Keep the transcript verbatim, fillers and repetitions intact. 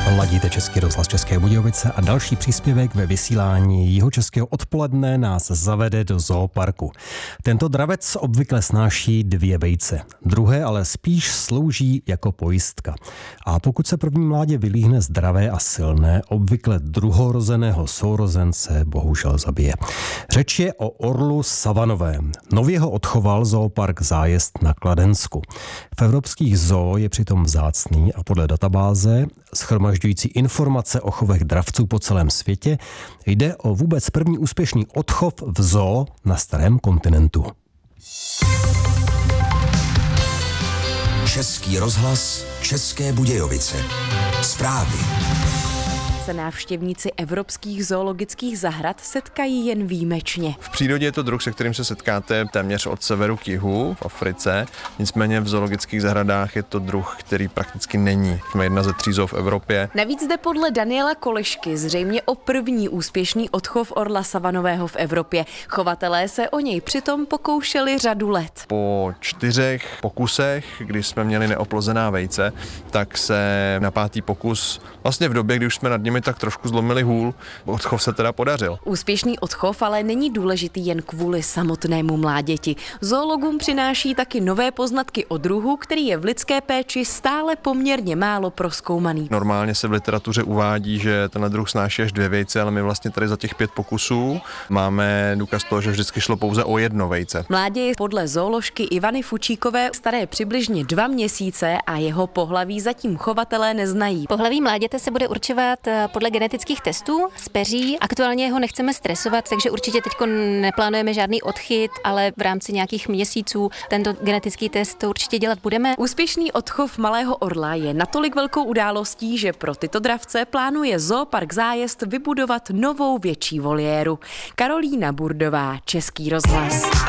Ladíte Český rozhlas České Budějovice a další příspěvek ve vysílání Jihočeského odpoledne nás zavede do zooparku. Tento dravec obvykle snáší dvě vejce, druhé ale spíš slouží jako pojistka. A pokud se první mládě vylíhne zdravé a silné, obvykle druhorozeného sourozence bohužel zabije. Řeč je o orlu savanovém. Nově ho odchoval zoopark Zájezd na Kladensku. V evropských zoo je přitom vzácný a podle databáze shromažďující informace o chovech dravců po celém světě jde o vůbec první úspěšný odchov v zoo na starém kontinentu. Český rozhlas, České Budějovice. Zprávy. Se návštěvníci evropských zoologických zahrad setkají jen výjimečně. V přírodě je to druh, se kterým se setkáte téměř od severu k jihu v Africe. Nicméně v zoologických zahradách je to druh, který prakticky není. Jsme jedna ze tří zoo v Evropě. Navíc jde podle Daniela Kolešky zřejmě o první úspěšný odchov orla savanového v Evropě. Chovatelé se o něj přitom pokoušeli řadu let. Po čtyřech pokusech, kdy jsme měli neoplozená vejce, tak se na pátý pokus, vlastně v době, kdy už jsme nad nimi tak trošku zlomili hůl, odchov se teda podařil. Úspěšný odchov ale není důležitý jen kvůli samotnému mláděti. Zoologům přináší taky nové poznatky o druhu, který je v lidské péči stále poměrně málo prozkoumaný. Normálně se v literatuře uvádí, že tenhle druh snáší až dvě vejce, ale my vlastně tady za těch pět pokusů máme důkaz toho, že vždycky šlo pouze o jedno vejce. Mládě je podle zooložky Ivany Fučíkové staré přibližně dva měsíce a jeho pohlaví zatím chovatelé neznají. Pohlaví mláděte se bude určovat podle genetických testů z peří. Aktuálně ho nechceme stresovat, takže určitě teď neplánujeme žádný odchyt, ale v rámci nějakých měsíců tento genetický test to určitě dělat budeme. Úspěšný odchov malého orla je natolik velkou událostí, že pro tyto dravce plánuje zoopark Zájezd vybudovat novou větší voliéru. Karolína Burdová, Český rozhlas.